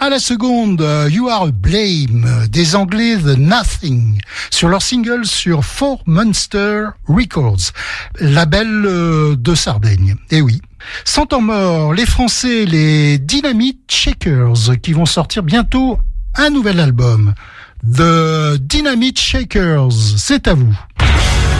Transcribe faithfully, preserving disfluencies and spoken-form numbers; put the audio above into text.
À la seconde, uh, You Are a Blame, des Anglais The Nothing, sur leur single sur Four Monster Records, label euh, de Sardaigne. Et oui. Sans temps mort, les Français, les Dynamite Shakers, qui vont sortir bientôt un nouvel album. The Dynamite Shakers, c'est à vous.